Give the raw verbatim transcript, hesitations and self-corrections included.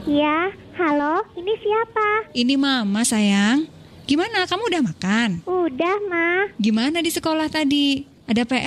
Ya, halo, ini siapa? Ini Mama sayang. Gimana, kamu udah makan? Udah, Ma. Gimana di sekolah tadi? Ada P